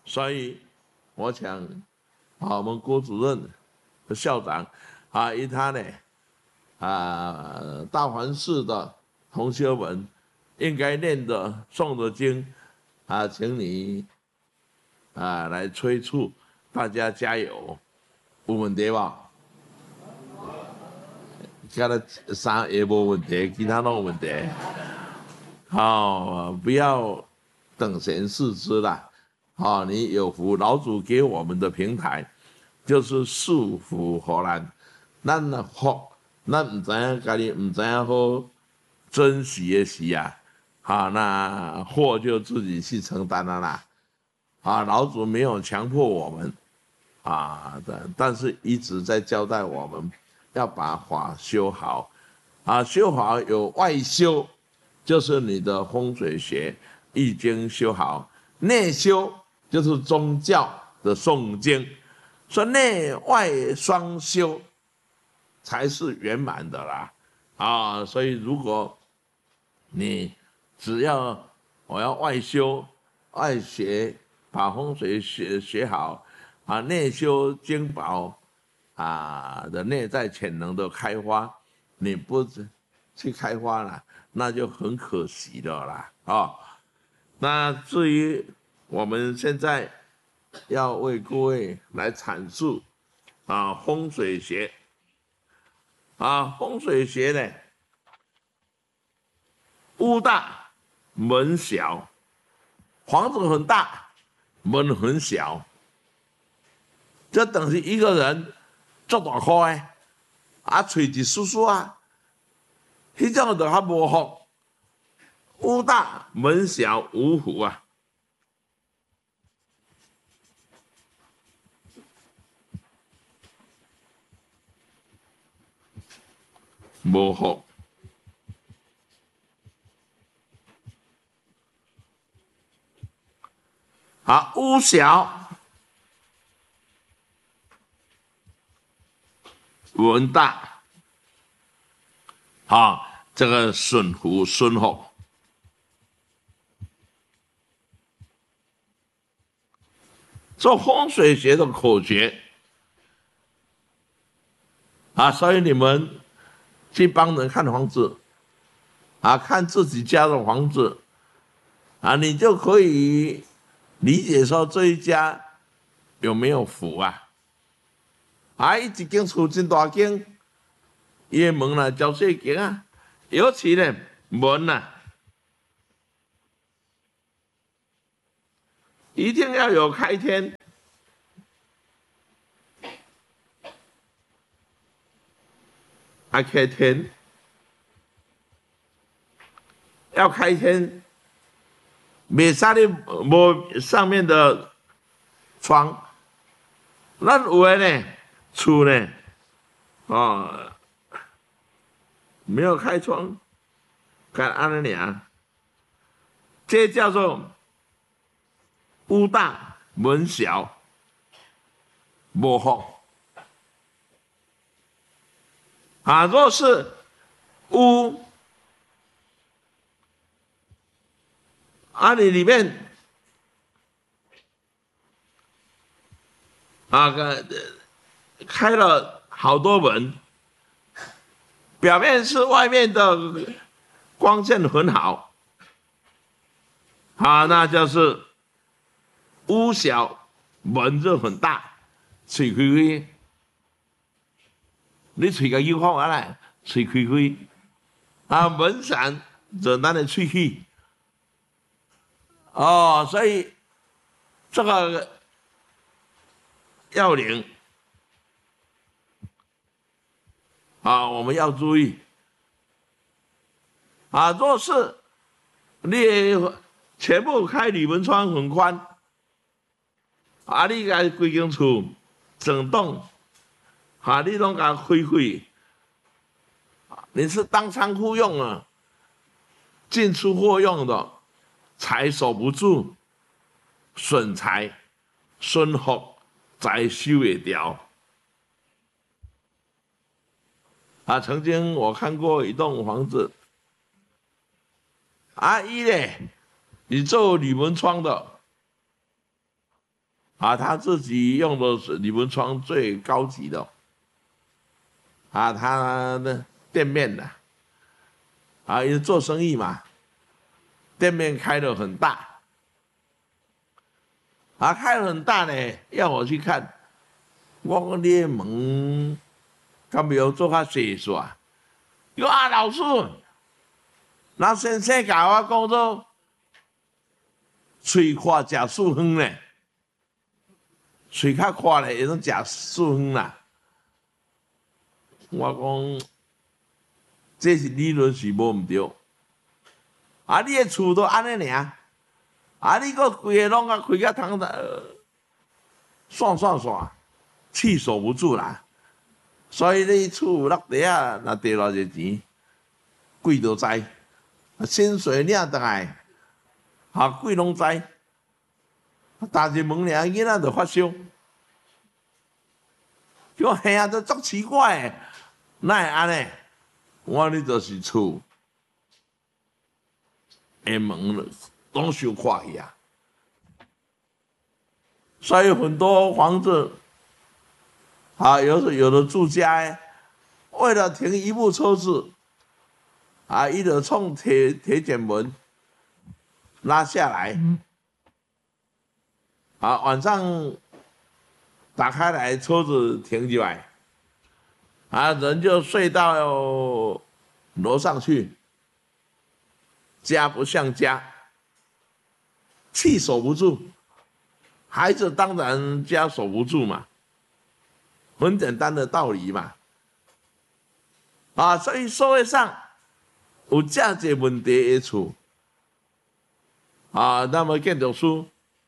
所以我想，我们郭主任、校长以他呢大环寺的同学们应该念的诵的经请你来催促大家加油，有问题吧？刚才啥也没问题，其他都有问题。不要等闲视之啦。你有福，老祖给我们的平台就是束福荷兰，咱的福，咱唔知影家己唔知影好珍惜的时那祸就自己去承担了啦。老祖没有强迫我们但是一直在交代我们要把法修好修好有外修，就是你的风水学、易经修好；内修就是宗教的诵经，所以内外双修才是圆满的啦。所以如果你只要我要外修、外学，把风水学好内修经宝的内在潜能的开发，你不去开发了，那就很可惜了啦那至于我们现在要为各位来阐述风水学风水学呢，屋大门小，房子很大，门很小，这等于一个人做大块嘴一叔叔迄种就较无福。屋大门小无福无福。屋小门大这个顺福顺福。做风水学的口诀所以你们去帮人看房子看自己家的房子你就可以理解说这一家有没有福一间厝真大间，伊的门呢较小间尤其呢门一定要有开天，开天要开天，袂使你无上面的窗。咱有的呢，厝呢，没有开窗，干安尼尔，这叫做屋大门小，无福若是屋你里面开了好多门，表面是外面的光线很好那就是屋小门就很大，嘴开开，你嘴个要放来，嘴开开门闪就咱的喙齿所以这个要领我们要注意若是你全部开铝门窗很宽你个规间厝整栋你拢给它开开，你是当仓库用进出货用的，财守不住，损财损福才收会掉曾经我看过一栋房子伊呢，你做铝门窗的他自己用的是李文窗最高级的，他的店面的，因为做生意嘛，店面开得很大，开得很大呢，要我去看，我讲你的门敢没有做较细煞？有老师，那先生甲我讲做，喙看食素汤呢，喙较看咧，会当食素汤啦。我讲，这是理论是无毋对。你的厝都安尼尔，你个规个拢开甲通散，气守不住啦。所以你厝有落地啊，若地偌济钱，鬼都知，薪水领倒来，鬼拢知。打一门尔，囡仔就发烧。叫嘿啊，都足奇怪诶，哪会安尼？我你就是厝的门拢收看去啊。所以很多房子，有的住家为了停一部车子，伊就从铁卷门拉下来，晚上打开来，车子停起来，人就睡到楼上去，家不像家，气守不住，孩子当然家守不住嘛，很简单的道理嘛，所以社会上有这些问题的厝，那么建筑师。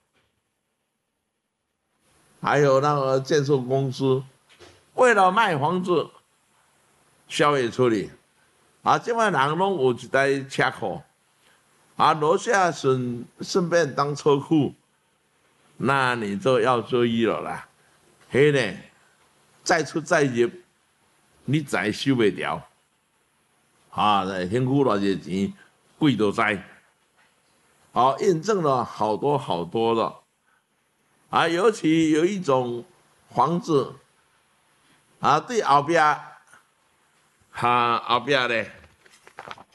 还有那个建设公司，为了卖房子，消业处理，现在人拢有一台车库，楼下顺便当车库，那你就要注意了啦。嘿呢，再出再入，你才收袂掉，辛苦偌济钱，贵都知。验证了好多的。尤其有一种房子，对后边，后边咧，